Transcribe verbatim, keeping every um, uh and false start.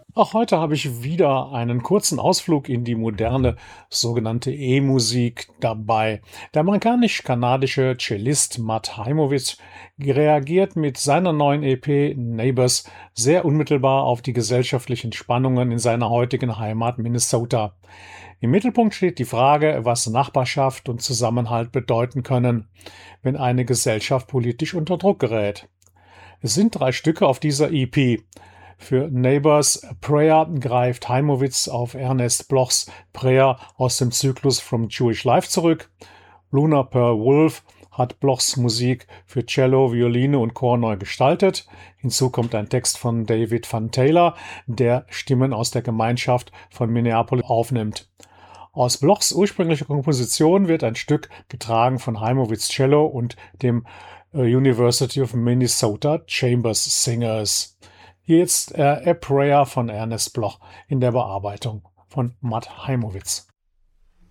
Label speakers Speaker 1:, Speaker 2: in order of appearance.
Speaker 1: Auch heute habe ich wieder einen kurzen Ausflug in die moderne sogenannte E-Musik dabei. Der amerikanisch-kanadische Cellist Matt Heimowitz reagiert mit seiner neuen E P Neighbors sehr unmittelbar auf die gesellschaftlichen Spannungen in seiner heutigen Heimat Minnesota. Im Mittelpunkt steht die Frage, was Nachbarschaft und Zusammenhalt bedeuten können, wenn eine Gesellschaft politisch unter Druck gerät. Es sind drei Stücke auf dieser E P. Für Neighbors Prayer greift Heimowitz auf Ernest Blochs Prayer aus dem Zyklus From Jewish Life zurück. Luna per Wolf hat Blochs Musik für Cello, Violine und Chor neu gestaltet. Hinzu kommt ein Text von David Van Taylor, der Stimmen aus der Gemeinschaft von Minneapolis aufnimmt. Aus Blochs ursprünglicher Komposition wird ein Stück getragen von Heimowitz Cello und dem University of Minnesota Chambers Singers. Hier jetzt äh, A Prayer von Ernest Bloch in der Bearbeitung von Matt Heimowitz.